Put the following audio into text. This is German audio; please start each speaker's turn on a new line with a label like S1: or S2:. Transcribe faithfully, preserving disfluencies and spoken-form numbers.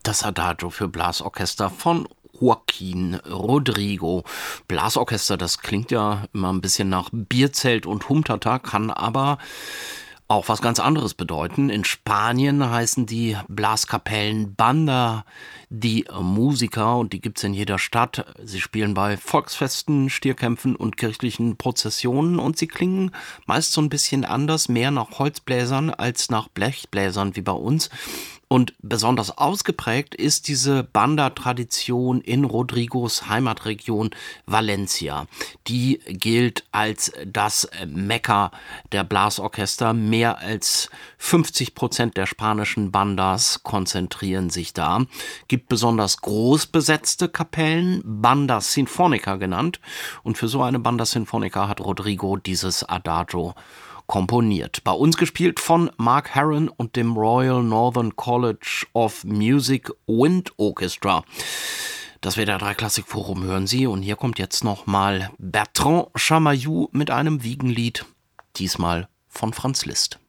S1: Das Adagio für Blasorchester von Joaquín Rodrigo. Blasorchester, das klingt ja immer ein bisschen nach Bierzelt und Humtata, kann aber auch was ganz anderes bedeuten. In Spanien heißen die Blaskapellen Banda di Música und die gibt's in jeder Stadt. Sie spielen bei Volksfesten, Stierkämpfen und kirchlichen Prozessionen und sie klingen meist so ein bisschen anders, mehr nach Holzbläsern als nach Blechbläsern wie bei uns. Und besonders ausgeprägt ist diese Banda-Tradition in Rodrigos Heimatregion Valencia. Die gilt als das Mekka der Blasorchester. Mehr als fünfzig Prozent der spanischen Bandas konzentrieren sich da. Gibt besonders groß besetzte Kapellen, Banda Sinfónica genannt. Und für so eine Banda Sinfónica hat Rodrigo dieses Adagio komponiert. Bei uns gespielt von Mark Harron und dem Royal Northern College of Music Wind Orchestra. Das W D R drei Klassikforum hören Sie und hier kommt jetzt nochmal Bertrand Chamayou mit einem Wiegenlied, diesmal von Franz Liszt.